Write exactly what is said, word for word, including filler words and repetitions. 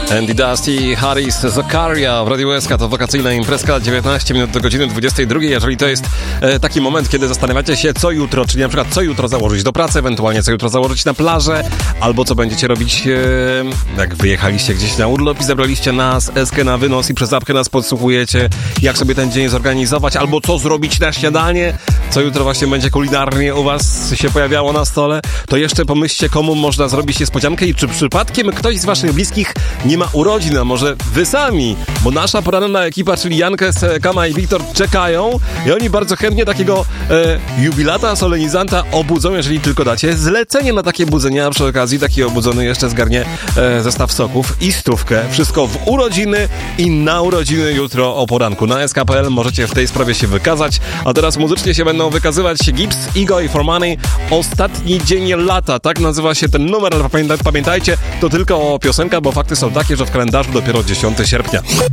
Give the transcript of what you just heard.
Andy Dusty, Harris, Zakaria w Radiu S K. To wakacyjna imprezka, dziewiętnaście minut do godziny dwudziestej drugiej. Jeżeli to jest e, taki moment, kiedy zastanawiacie się, co jutro, czyli na przykład co jutro założyć do pracy, ewentualnie co jutro założyć na plażę, albo co będziecie robić, e, jak wyjechaliście gdzieś na urlop i zabraliście nas, Eskę na wynos i przez apkę nas podsłuchujecie, jak sobie ten dzień zorganizować, albo co zrobić na śniadanie, co jutro właśnie będzie kulinarnie u was się pojawiało na stole, to jeszcze pomyślcie, komu można zrobić niespodziankę i czy przypadkiem ktoś z waszych bliskich nie ma urodzin, a może wy sami, bo nasza poranna ekipa, czyli Jankes, Kama i Wiktor czekają i oni bardzo chętnie takiego e, jubilata, solenizanta obudzą, jeżeli tylko dacie zlecenie na takie budzenie, a przy okazji taki obudzony jeszcze zgarnie e, zestaw soków i stówkę. Wszystko w urodziny i na urodziny jutro o poranku. Na S K kropka P L możecie w tej sprawie się wykazać, a teraz muzycznie się będą wykazywać Gibbs, Ego i For Money. Ostatni dzień lata, tak nazywa się ten numer, ale pamiętajcie, to tylko piosenka, bo fakty są takie, że w kalendarzu dopiero dziesiątego sierpnia.